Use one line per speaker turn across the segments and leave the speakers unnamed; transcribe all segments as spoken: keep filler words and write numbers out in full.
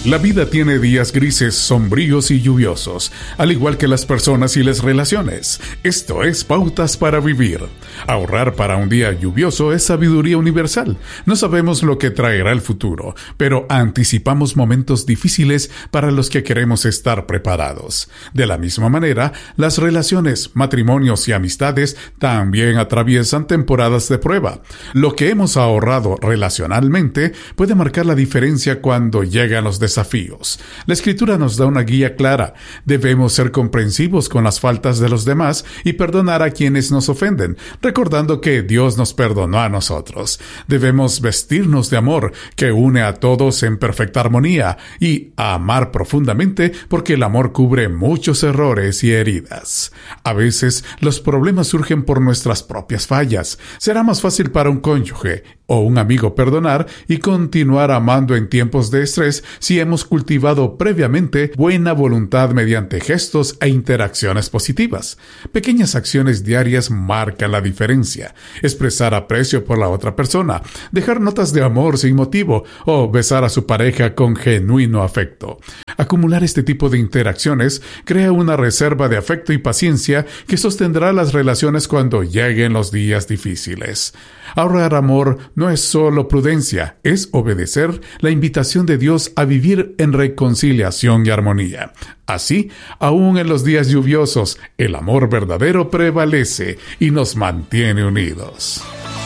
La vida tiene días grises, sombríos y lluviosos, al igual que las personas y las relaciones. Esto es Pautas para Vivir. Ahorrar para un día lluvioso es sabiduría universal. No sabemos lo que traerá el futuro, pero anticipamos momentos difíciles para los que queremos estar preparados. De la misma manera, las relaciones, matrimonios y amistades también atraviesan temporadas de prueba. Lo que hemos ahorrado relacionalmente puede marcar la diferencia cuando llegan los desafíos. La Escritura nos da una guía clara. Debemos ser comprensivos con las faltas de los demás y perdonar a quienes nos ofenden, recordando que Dios nos perdonó a nosotros. Debemos vestirnos de amor, que une a todos en perfecta armonía, y amar profundamente, porque el amor cubre muchos errores y heridas. A veces, los problemas surgen por nuestras propias fallas. Será más fácil para un cónyuge o un amigo perdonar y continuar amando en tiempos de estrés si hemos cultivado previamente buena voluntad mediante gestos e interacciones positivas. Pequeñas acciones diarias marcan la diferencia. Expresar aprecio por la otra persona, dejar notas de amor sin motivo o besar a su pareja con genuino afecto. Acumular este tipo de interacciones crea una reserva de afecto y paciencia que sostendrá las relaciones cuando lleguen los días difíciles. Ahorrar amor no es solo prudencia, es obedecer la invitación de Dios a vivir en reconciliación y armonía. Así, aún en los días lluviosos, el amor verdadero prevalece y nos mantiene unidos.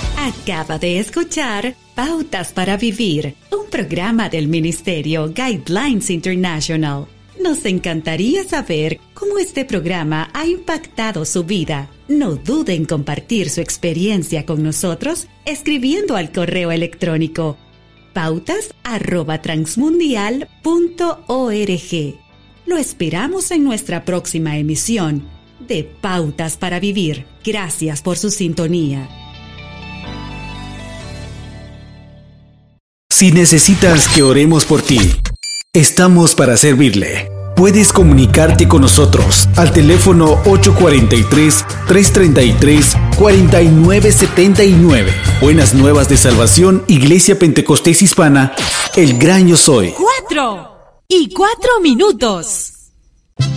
Acaba de escuchar Pautas para Vivir, un programa del Ministerio Guidelines International. Nos encantaría saber cómo este programa ha impactado su vida. No dude en compartir su experiencia con nosotros escribiendo al correo electrónico pautas arroba transmundial punto org. Lo esperamos en nuestra próxima emisión de Pautas para Vivir. Gracias por su sintonía.
Si necesitas que oremos por ti, estamos para servirle. Puedes comunicarte con nosotros al teléfono ocho cuatro tres, tres tres tres, cuatro nueve siete nueve. Buenas Nuevas de Salvación, Iglesia Pentecostés Hispana, El Gran Yo Soy.
Cuatro y cuatro minutos.